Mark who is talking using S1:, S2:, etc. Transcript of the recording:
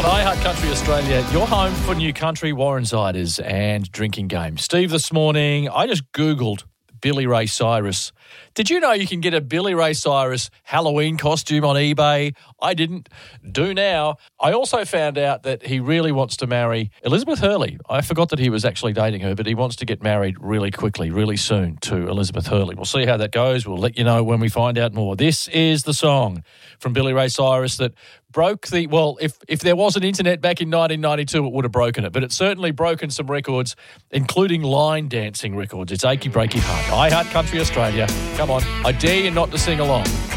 S1: on iHeart Country Australia, your home for new country, war insiders and drinking games. Steve, this morning, I just Googled Billy Ray Cyrus. Did you know you can get a Billy Ray Cyrus Halloween costume on eBay? I didn't. Do now. I also found out that he really wants to marry Elizabeth Hurley. I forgot that he was actually dating her, but he wants to get married really quickly, really soon to Elizabeth Hurley. We'll see how that goes. We'll let you know when we find out more. This is the song from Billy Ray Cyrus that broke the... Well, if there was an internet back in 1992, it would have broken it. But it's certainly broken some records, including line dancing records. It's Achy Breaky Heart. iHeart Country Australia. Come on. I dare you not to sing along.